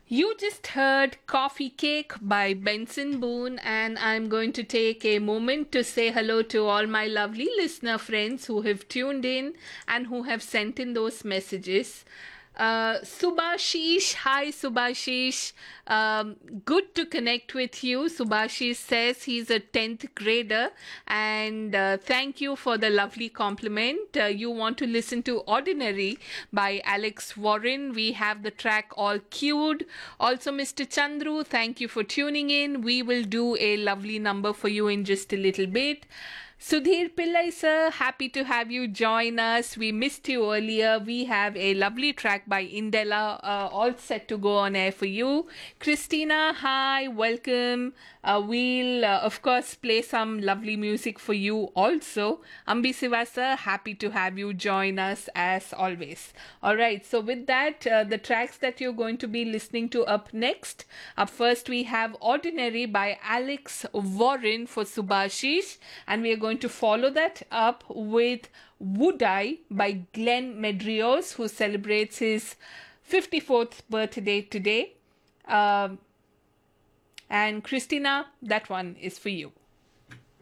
You just heard Coffee Cake by Benson Boone, and I'm going to take a moment to say hello to all my lovely listener friends who have tuned in and who have sent in those messages. Subhashish, hi Subhashish. Good to connect with you. Subhashish says he's a 10th grader, and thank you for the lovely compliment. You want to listen to Ordinary by Alex Warren. We have the track all queued. Also, Mr. Chandru, thank you for tuning in. We will do a lovely number for you in just a little bit. Sudhir Pillai sir, happy to have you join us. We missed you earlier. We have a lovely track by Indela, all set to go on air for you. Christina, hi, welcome. We'll, of course, play some lovely music for you also. Ambi Sivasa, happy to have you join us as always. All right, so with that, the tracks that you're going to be listening to up next. Up first, we have Ordinary by Alex Warren for Subhashish, and we are going to follow that up with Would I by Glenn Medeiros, who celebrates his 54th birthday today. And Christina, that one is for you.